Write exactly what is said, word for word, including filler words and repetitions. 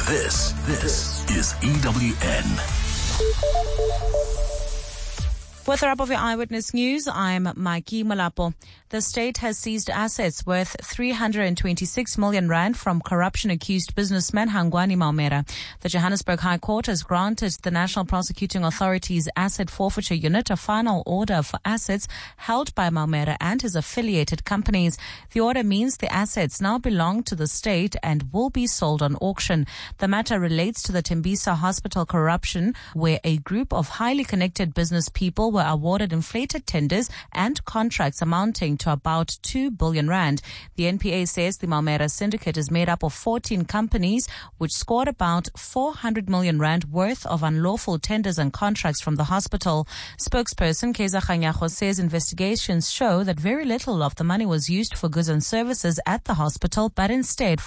This, this is E W N. With a wrap of your Eyewitness News, I'm Mikey Malapo. The state has seized assets worth three hundred twenty-six million rand from corruption-accused businessman Hangwani Maumera. The Johannesburg High Court has granted the National Prosecuting Authority's Asset Forfeiture Unit a final order for assets held by Maumera and his affiliated companies. The order means the assets now belong to the state and will be sold on auction. The matter relates to the Tembisa Hospital corruption, where a group of highly connected business people were awarded inflated tenders and contracts amounting to about two billion rand. The N P A says the Maumera syndicate is made up of fourteen companies which scored about four hundred million rand worth of unlawful tenders and contracts from the hospital. Spokesperson Keza Khanyago says investigations show that very little of the money was used for goods and services at the hospital, but instead